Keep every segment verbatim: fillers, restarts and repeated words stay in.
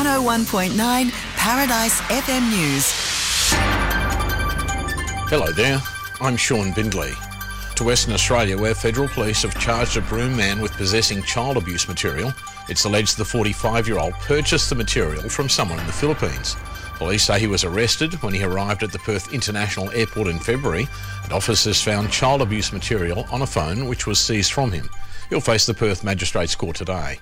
one oh one point nine Paradise F M News. Hello there, I'm Sean Bindley. To Western Australia, where federal police have charged a Broome man with possessing child abuse material. It's alleged the forty-five-year-old purchased the material from someone in the Philippines. Police say he was arrested when he arrived at the Perth International Airport in February, and officers found child abuse material on a phone which was seized from him. He'll face the Perth Magistrates Court today.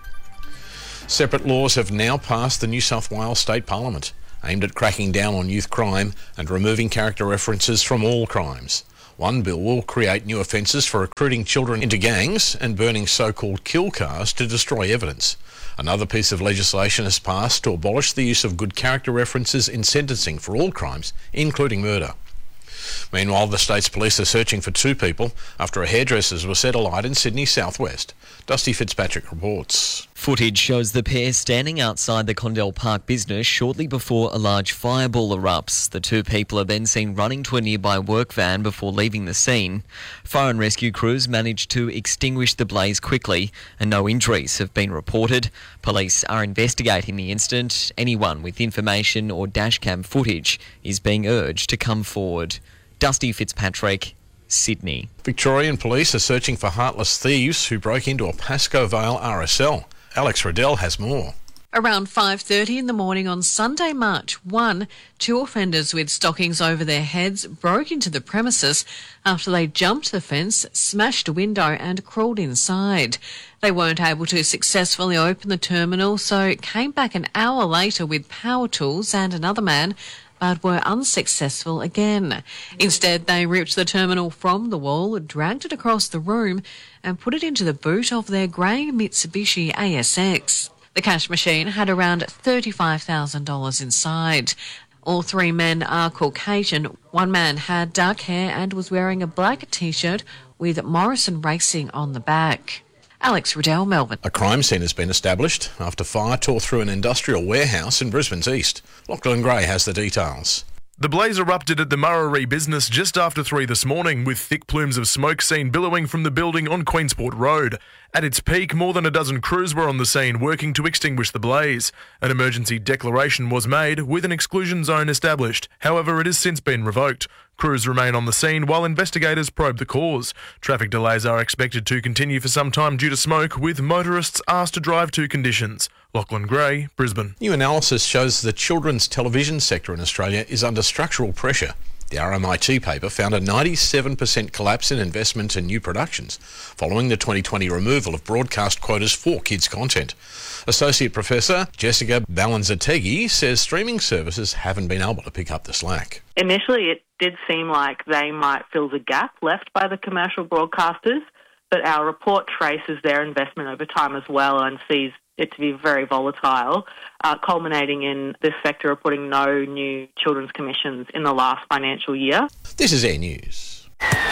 Separate laws have now passed the New South Wales State Parliament, aimed at cracking down on youth crime and removing character references from all crimes. One bill will create new offences for recruiting children into gangs and burning so-called kill cars to destroy evidence. Another piece of legislation has passed to abolish the use of good character references in sentencing for all crimes, including murder. Meanwhile, the state's police are searching for two people after a hairdresser was set alight in Sydney southwest. Dusty Fitzpatrick reports. Footage shows the pair standing outside the Condell Park business shortly before a large fireball erupts. The two people are then seen running to a nearby work van before leaving the scene. Fire and rescue crews managed to extinguish the blaze quickly and no injuries have been reported. Police are investigating the incident. Anyone with information or dashcam footage is being urged to come forward. Dusty Fitzpatrick, Sydney. Victorian police are searching for heartless thieves who broke into a Pascoe Vale R S L. Alex Riddell has more. Around five thirty in the morning on Sunday, March first, two offenders with stockings over their heads broke into the premises after they jumped the fence, smashed a window and crawled inside. They weren't able to successfully open the terminal, so came back an hour later with power tools and another man, but were unsuccessful again. Instead, they ripped the terminal from the wall, dragged it across the room and put it into the boot of their grey Mitsubishi A S X. The cash machine had around thirty-five thousand dollars inside. All three men are Caucasian. One man had dark hair and was wearing a black T-shirt with Morrison Racing on the back. Alex Riddell, Melbourne. A crime scene has been established after fire tore through an industrial warehouse in Brisbane's east. Lachlan Gray has the details. The blaze erupted at the Murarrie business just after three this morning, with thick plumes of smoke seen billowing from the building on Queensport Road. At its peak, more than a dozen crews were on the scene working to extinguish the blaze. An emergency declaration was made with an exclusion zone established. However, it has since been revoked. Crews remain on the scene while investigators probe the cause. Traffic delays are expected to continue for some time due to smoke, with motorists asked to drive to conditions. Lachlan Gray, Brisbane. New analysis shows the children's television sector in Australia is under structural pressure. The R M I T paper found a ninety-seven percent collapse in investment in new productions following the twenty twenty removal of broadcast quotas for kids' content. Associate Professor Jessica Balanzategui says streaming services haven't been able to pick up the slack. Initially, it did seem like they might fill the gap left by the commercial broadcasters, but our report traces their investment over time as well and sees it to be very volatile, uh, culminating in this sector reporting no new children's commissions in the last financial year. This is Air News.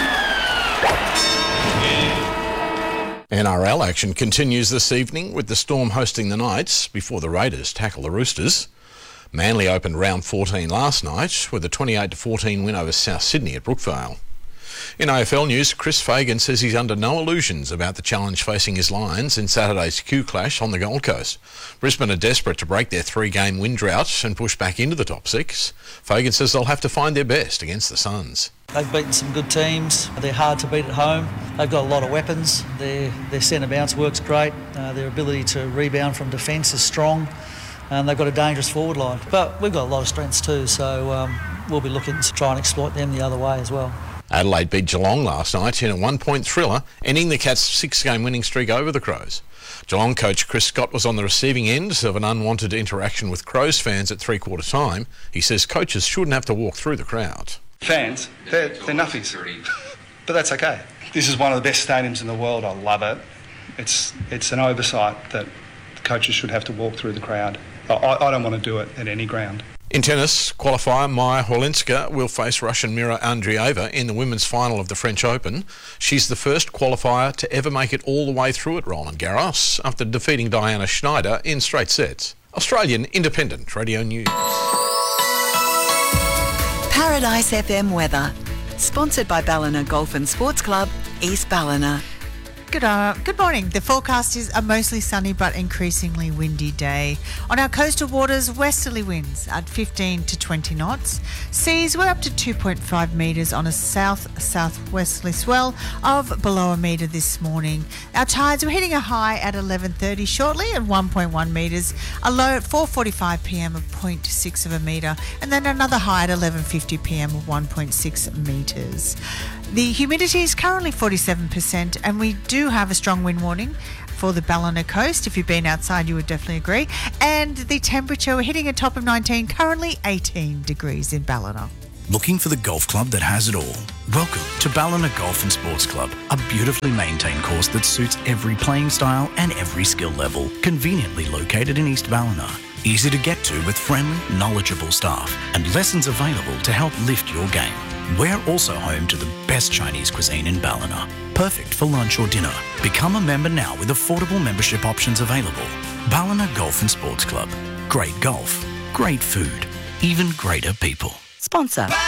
N R L action continues this evening with the Storm hosting the Knights before the Raiders tackle the Roosters. Manly opened round fourteen last night with a twenty-eight to fourteen win over South Sydney at Brookvale. In A F L news, Chris Fagan says he's under no illusions about the challenge facing his Lions in Saturday's Q Clash on the Gold Coast. Brisbane are desperate to break their three-game win drought and push back into the top six. Fagan says they'll have to find their best against the Suns. They've beaten some good teams. They're hard to beat at home. They've got a lot of weapons. Their, their centre bounce works great. Uh, their ability to rebound from defence is strong. And they've got a dangerous forward line. But we've got a lot of strengths too, so um, we'll be looking to try and exploit them the other way as well. Adelaide beat Geelong last night in a one-point thriller, ending the Cats' six-game winning streak over the Crows. Geelong coach Chris Scott was on the receiving end of an unwanted interaction with Crows fans at three-quarter time. He says coaches shouldn't have to walk through the crowd. Fans, they're, they're nuffies, but that's okay. This is one of the best stadiums in the world. I love it. It's it's an oversight that coaches should have to walk through the crowd. I, I don't want to do it at any ground. In tennis, qualifier Maya Horlinska will face Russian Mira Andreeva in the women's final of the French Open. She's the first qualifier to ever make it all the way through at Roland Garros after defeating Diana Schneider in straight sets. Australian Independent Radio News. Paradise F M weather. Sponsored by Ballina Golf and Sports Club, East Ballina. Good, uh, good morning. The forecast is a mostly sunny but increasingly windy day. On our coastal waters, westerly winds at fifteen to twenty knots. Seas were up to two point five metres on a south-southwesterly swell of below a metre this morning. Our tides were hitting a high at eleven thirty shortly at one point one metres, a low at four forty-five p m of zero point six of a metre, and then another high at eleven fifty p m of one point six metres. The humidity is currently forty-seven percent, and we do have a strong wind warning for the Ballina coast. If you've been outside, you would definitely agree. And the temperature, we're hitting a top of nineteen, currently eighteen degrees in Ballina. Looking for the golf club that has it all? Welcome to Ballina Golf and Sports Club, a beautifully maintained course that suits every playing style and every skill level. Conveniently located in East Ballina. Easy to get to with friendly, knowledgeable staff and lessons available to help lift your game. We're also home to the best Chinese cuisine in Ballina. Perfect for lunch or dinner. Become a member now with affordable membership options available. Ballina Golf and Sports Club. Great golf, great food, even greater people. Sponsor